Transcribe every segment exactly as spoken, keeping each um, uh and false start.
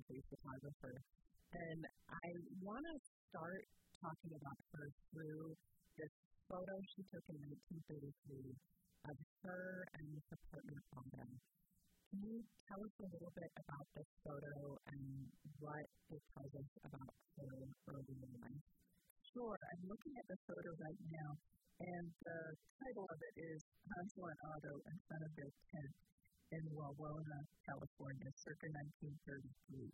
country photographer. And I want to start talking about her through this photo she took in nineteen thirty-three of her and this apartment autumn. Can you tell us a little bit about this photo and what it tells us about her early life? Sure. I'm looking at the photo right now, and the title of it is Hansel and Otto in front of their tent in Wawona, California, circa nineteen thirty-three.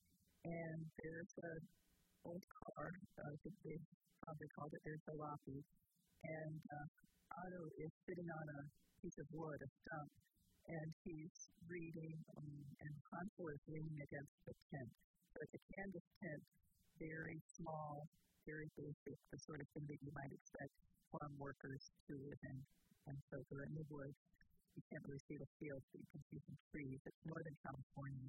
And there's an old car, uh, I think they probably called it their jalopy, and uh, Otto is sitting on a piece of wood, a stump, and he's reading, um, and Hansel is leaning against the tent. So it's a canvas tent, very small, very basic, the sort of thing that you might expect farm workers to live in. And so they're in the woods. You can't really see the field, but you can see some trees. It's Northern California,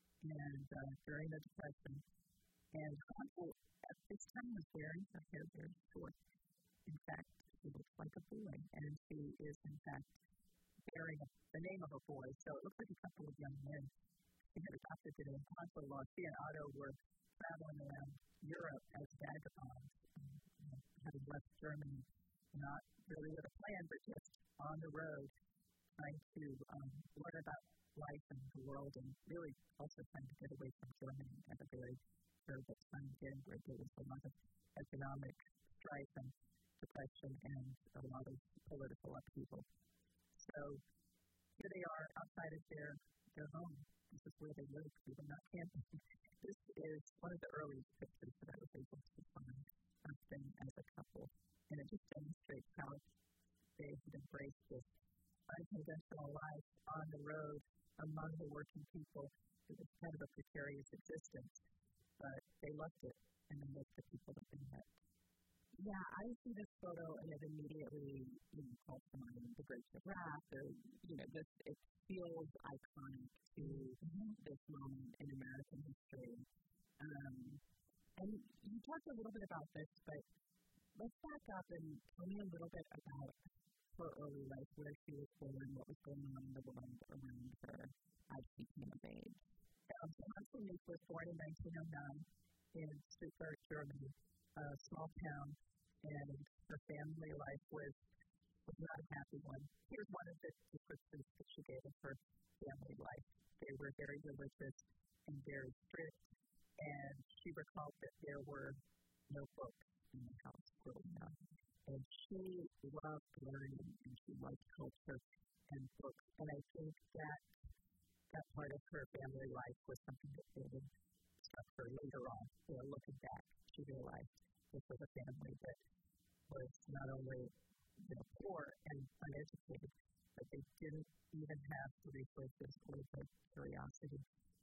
and uh, during the Depression. And Hansel, at this time, was wearing her hair very short. In fact, she looks like a boy, and she is, in fact, bearing a, the name of a boy. So it looks like a couple of young men. She had adopted the name Hansel while she and Otto were traveling around Europe as vagabonds, um, you know, having left Germany, not really with a plan, but just on the road, trying to um, learn about life and the world, and really also trying to get away from Germany at a very terrible time again, where there was a lot of economic strife and depression and a lot of political upheaval. So here they are outside of their, their home. This is where they lived. We were not camping. This is one of the earliest pictures that I was able to find of them as a couple. And it just demonstrates how they had embraced this unconventional life on the road among the working people. It was kind of a precarious existence, but they loved it, and they loved the people that they met. Yeah, I see this photo and it immediately, you know, calls to mind the Great Ship Raft, or, you know, this, it feels iconic to mm-hmm. this moment in American history. Um, and you talked a little bit about this, but let's back up and tell me a little bit about her early life, where she was born, what was going on in the world around her as she came of age. Um, so Hansel Neef was born in nineteen oh nine in Stuttgart, Germany, a small town, and her family life was, was not a happy one. Here's one of the descriptions that she gave of her family life. They were very religious and very strict, and she recalled that there were no books in the house growing up. And she loved learning, and she loved culture and books. And I think that that part of her family life was something that really struck her later on. You know, looking back, she realized this was a family that was not only, you know, poor and uneducated, but they didn't even have the resources or the curiosity